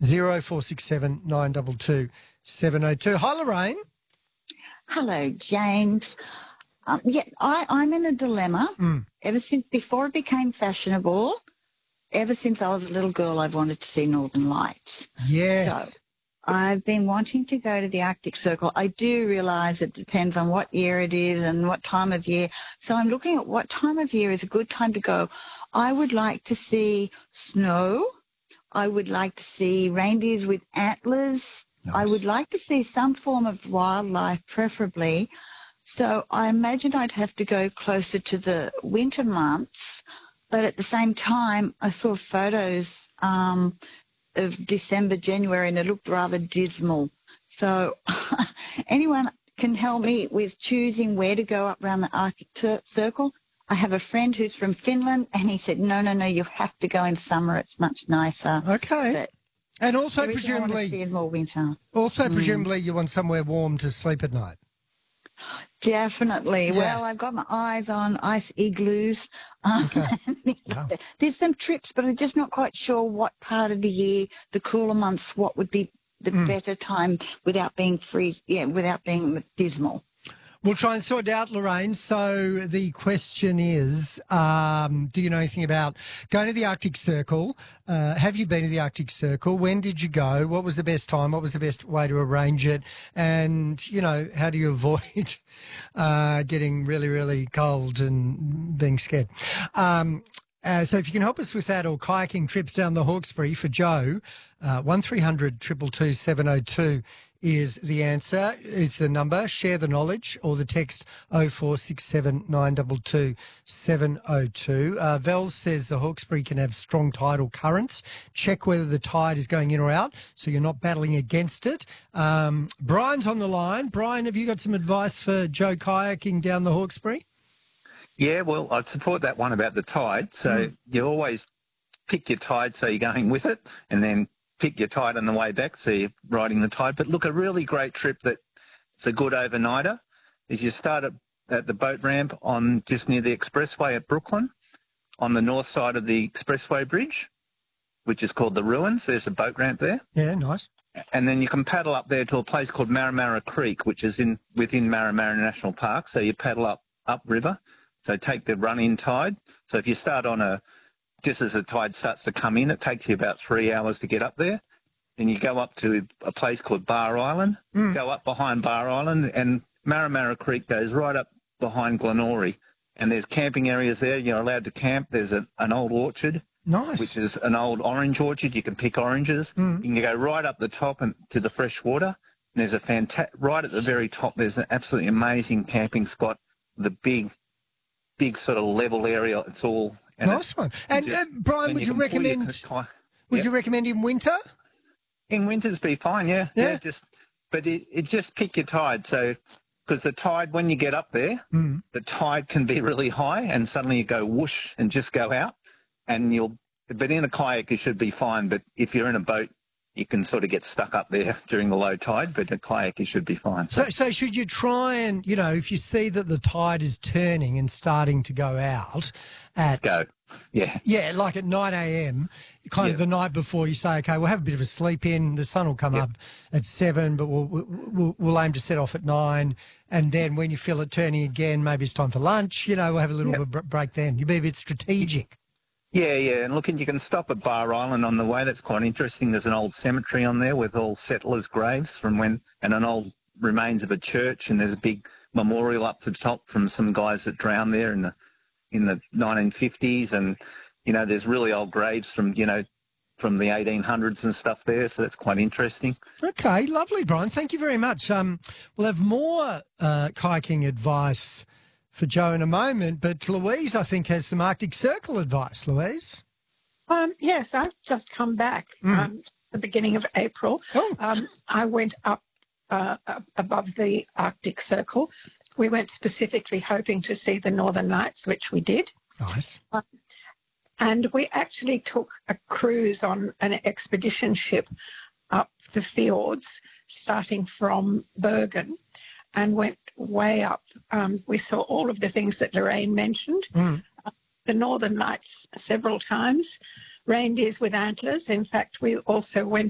0467 922 702. Hi, Lorraine. Hello, James. I'm in a dilemma. Ever since before it became fashionable, ever since I was a little girl, I've wanted to see Northern Lights. Yes. So I've been wanting to go to the Arctic Circle. I do realise it depends on what year it is and what time of year. So I'm looking at what time of year is a good time to go. I would like to see snow. I would like to see reindeers with antlers. Nice. I would like to see some form of wildlife, preferably. So I imagine I'd have to go closer to the winter months. But at the same time, I saw photos of December, January, and it looked rather dismal. So anyone can help me with choosing where to go up around the Arctic Circle? I have a friend who's from Finland, and he said, no, you have to go in summer. It's much nicer. Okay. But and also presumably you want somewhere warm to sleep at night. Definitely. Yeah. Well, I've got my eyes on ice igloos. Okay. Wow. There's some trips, but I'm just not quite sure what part of the year, the cooler months, what would be the better time without being without being dismal. We'll try and sort it out, Lorraine. So the question is, do you know anything about going to the Arctic Circle? Have you been to the Arctic Circle? When did you go? What was the best time? What was the best way to arrange it? And, how do you avoid getting really, really cold and being scared? So if you can help us with that, or kayaking trips down the Hawkesbury for Joe, 1300 222 702 is the answer. It's the number. Share the knowledge, or the text 0467 922 702. Vel says the Hawkesbury can have strong tidal currents. Check whether the tide is going in or out so you're not battling against it. Brian's on the line. Brian, have you got some advice for Joe kayaking down the Hawkesbury? Yeah, well, I'd support that one about the tide. So you always pick your tide so you're going with it, and then pick your tide on the way back so you're riding the tide. But look, a really great trip that's a good overnighter is you start at the boat ramp on just near the expressway at Brooklyn on the north side of the expressway bridge, which is called the Ruins. There's a boat ramp there. Yeah, nice. And then you can paddle up there to a place called Marramara Creek, which is within Marramara National Park. So you paddle upriver. So take the run-in tide. So if you start on just as the tide starts to come in, it takes you about 3 hours to get up there. Then you go up to a place called Bar Island, go up behind Bar Island, and Marramara Creek goes right up behind Glenorrhea. And there's camping areas there. You're allowed to camp. There's an old orchard, nice, which is an old orange orchard. You can pick oranges. You can go right up the top and to the fresh water. And there's right at the very top, there's an absolutely amazing camping spot, the big sort of level area. It's all nice one. And Brian, would you recommend in winter? In winter's be fine, yeah. But it just pick your tide. So because the tide, when you get up there, the tide can be really high, and suddenly you go whoosh and just go out, but in a kayak you should be fine. But if you're in a boat, you can sort of get stuck up there during the low tide, but a kayak you should be fine. So should you try and, if you see that the tide is turning and starting to go out like at 9 a.m, kind of the night before, you say, okay, we'll have a bit of a sleep in, the sun will come up at 7, but we'll aim to set off at 9, and then when you feel it turning again, maybe it's time for lunch, we'll have a little bit of break then. You'll be a bit strategic. Yeah, and look, you can stop at Bar Island on the way. That's quite interesting. There's an old cemetery on there with all settlers' graves and an old remains of a church, and there's a big memorial up to the top from some guys that drowned there in the 1950s, and there's really old graves from the 1800s and stuff there, so that's quite interesting. Okay, lovely, Brian. Thank you very much. We'll have more kayaking advice for Joe in a moment, but Louise, I think, has some Arctic Circle advice. Louise? Yes, I've just come back the beginning of April. I went up above the Arctic Circle. We went specifically hoping to see the Northern Lights, which we did. Nice. And we actually took a cruise on an expedition ship up the fjords, starting from Bergen, and went way up. We saw all of the things that Lorraine mentioned, the Northern Lights several times, reindeers with antlers. In fact, we also went